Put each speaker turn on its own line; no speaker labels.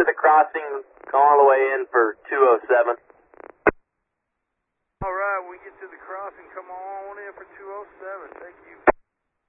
to the crossing, go all the way in for 207.
All right, we get to the crossing, come on in for 207. Thank you.